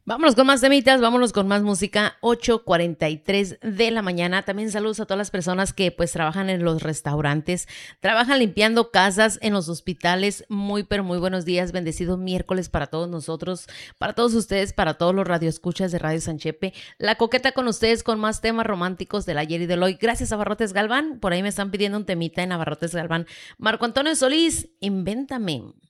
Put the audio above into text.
Vámonos con más temitas, vámonos con más música, 8:43 de la mañana. También saludos a todas las personas que pues trabajan en los restaurantes, trabajan limpiando casas, en los hospitales. Muy, pero muy buenos días, bendecido miércoles para todos nosotros, para todos ustedes, para todos los radioescuchas de Radio Sanchepe. La Coqueta con ustedes con más temas románticos del ayer y del hoy. Gracias a Barrotes Galván, por ahí me están pidiendo un temita en Abarrotes Galván. Marco Antonio Solís, Invéntame.